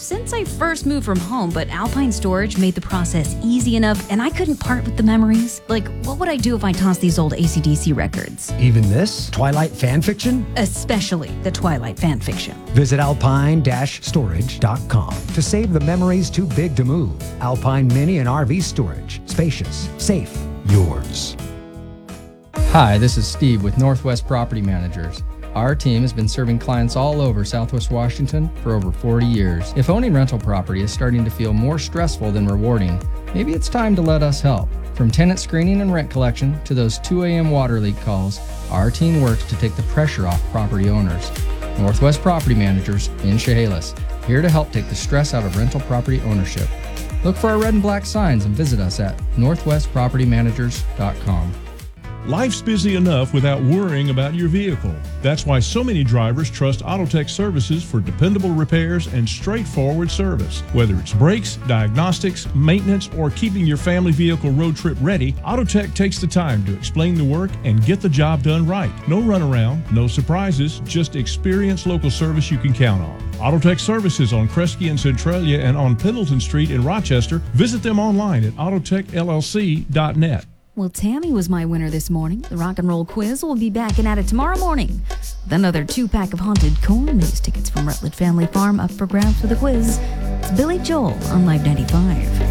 since I first moved from home, but Alpine Storage made the process easy enough and I couldn't part with the memories. Like, what would I do if I tossed these old AC/DC records? Even this? Twilight fan fiction? Especially the Twilight fan fiction. Visit alpine-storage.com to save the memories too big to move. Alpine Mini and RV Storage. Spacious, safe, yours. Hi, this is Steve with Northwest Property Managers. Our team has been serving clients all over Southwest Washington for over 40 years. If owning rental property is starting to feel more stressful than rewarding, maybe it's time to let us help. From tenant screening and rent collection to those 2 a.m. water leak calls, our team works to take the pressure off property owners. Northwest Property Managers in Chehalis, here to help take the stress out of rental property ownership. Look for our red and black signs and visit us at northwestpropertymanagers.com. Life's busy enough without worrying about your vehicle. That's why so many drivers trust Autotech Services for dependable repairs and straightforward service. Whether it's brakes, diagnostics, maintenance, or keeping your family vehicle road trip ready, Autotech takes the time to explain the work and get the job done right. No runaround, no surprises, just experienced local service you can count on. Autotech Services on Kresge and Centralia and on Pendleton Street in Rochester. Visit them online at autotechllc.net. Well, Tammy was my winner this morning. The Rock and Roll Quiz will be back and at it tomorrow morning. With another 2-pack of Haunted Corn Maze tickets from Rutledge Family Farm up for grabs for the quiz. It's Billy Joel on Live 95.